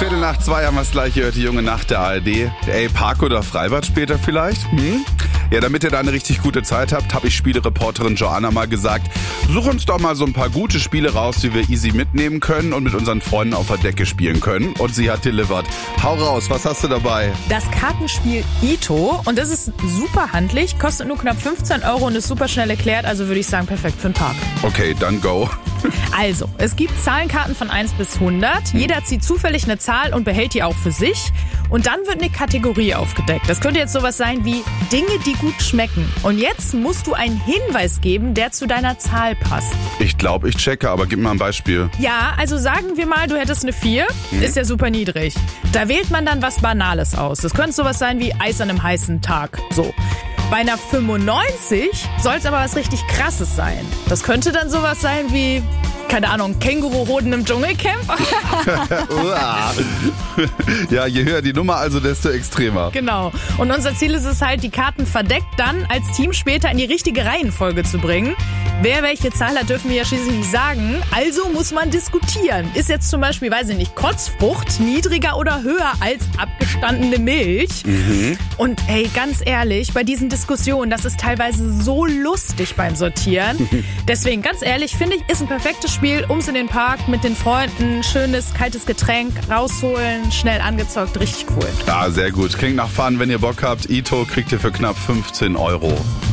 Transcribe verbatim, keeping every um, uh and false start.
Viertel nach zwei haben wir es gleich gehört, die junge Nacht der A R D. Ey, Park oder Freibad später vielleicht? Hm? Ja, damit ihr da eine richtig gute Zeit habt, habe ich Spielereporterin Joanna mal gesagt, such uns doch mal so ein paar gute Spiele raus, die wir easy mitnehmen können und mit unseren Freunden auf der Decke spielen können. Und sie hat delivered. Hau raus, was hast du dabei? Das Kartenspiel Ito. Und das ist super handlich, kostet nur knapp fünfzehn Euro und ist super schnell erklärt. Also würde ich sagen, perfekt für den Park. Okay, dann go. Also, es gibt Zahlenkarten von eins bis hundert. Jeder zieht zufällig eine Zahl und behält die auch für sich. Und dann wird eine Kategorie aufgedeckt. Das könnte jetzt sowas sein wie Dinge, die gut schmecken. Und jetzt musst du einen Hinweis geben, der zu deiner Zahl passt. Ich glaube, ich checke, aber gib mir mal ein Beispiel. Ja, also sagen wir mal, du hättest eine vier. Hm. Ist ja super niedrig. Da wählt man dann was Banales aus. Das könnte sowas sein wie Eis an einem heißen Tag. So. Bei einer fünfundneunzig soll es aber was richtig Krasses sein. Das könnte dann sowas sein wie, keine Ahnung, Känguruhoden im Dschungelcamp. Ja, je höher die Nummer, also desto extremer. Genau. Und unser Ziel ist es halt, die Karten verdeckt dann als Team später in die richtige Reihenfolge zu bringen. Wer welche Zahl hat, dürfen wir ja schließlich nicht sagen. Also muss man diskutieren. Ist jetzt zum Beispiel, weiß ich nicht, Kotzfrucht niedriger oder höher als abgestandene Milch? Mhm. Und ey, ganz ehrlich, bei diesen Diskussionen, das ist teilweise so lustig beim Sortieren. Deswegen, ganz ehrlich, finde ich, ist ein perfektes Spiel, ums in den Park mit den Freunden, schönes, kaltes Getränk rausholen, schnell angezockt, richtig cool. Ja, sehr gut. Klingt nach Fun, wenn ihr Bock habt. Ito kriegt ihr für knapp fünfzehn Euro.